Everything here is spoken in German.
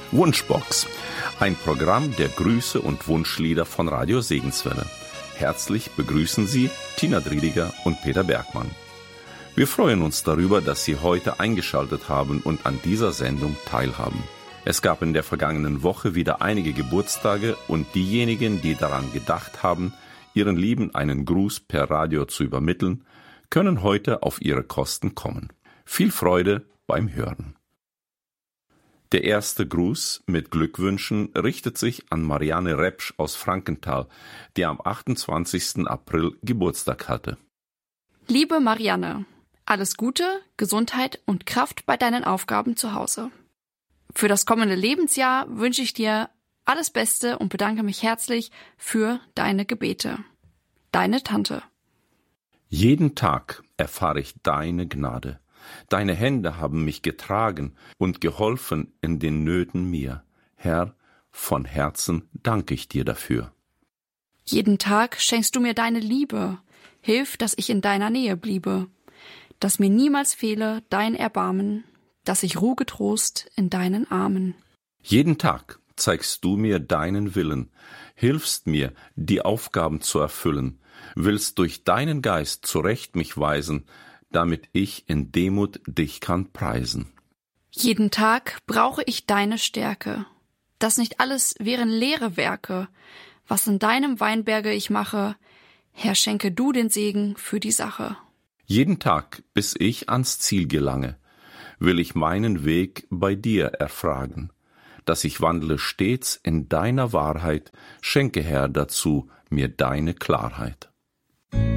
Wunschbox, ein Programm der Grüße und Wunschlieder von Radio Segenswelle. Herzlich begrüßen Sie Tina Driediger und Peter Bergmann. Wir freuen uns darüber, dass Sie heute eingeschaltet haben und an dieser Sendung teilhaben. Es gab in der vergangenen Woche wieder einige Geburtstage und diejenigen, die daran gedacht haben, ihren Lieben einen Gruß per Radio zu übermitteln, können heute auf ihre Kosten kommen. Viel Freude beim Hören. Der erste Gruß mit Glückwünschen richtet sich an Marianne Repsch aus Frankenthal, die am 28. April Geburtstag hatte. Liebe Marianne, alles Gute, Gesundheit und Kraft bei deinen Aufgaben zu Hause. Für das kommende Lebensjahr wünsche ich dir alles Beste und bedanke mich herzlich für deine Gebete. Deine Tante. Jeden Tag erfahre ich deine Gnade. Deine Hände haben mich getragen und geholfen in den Nöten mir. Herr, von Herzen danke ich dir dafür. Jeden Tag schenkst du mir deine Liebe. Hilf, dass ich in deiner Nähe bliebe. Dass mir niemals fehle dein Erbarmen, dass ich ruhe getrost in deinen Armen. Jeden Tag zeigst du mir deinen Willen, hilfst mir, die Aufgaben zu erfüllen, willst durch deinen Geist zurecht mich weisen, damit ich in Demut dich kann preisen. Jeden Tag brauche ich deine Stärke, dass nicht alles wären leere Werke, was in deinem Weinberge ich mache, Herr, schenke du den Segen für die Sache. Jeden Tag, bis ich ans Ziel gelange, will ich meinen Weg bei dir erfragen, dass ich wandle stets in deiner Wahrheit, schenke, Herr, dazu mir deine Klarheit.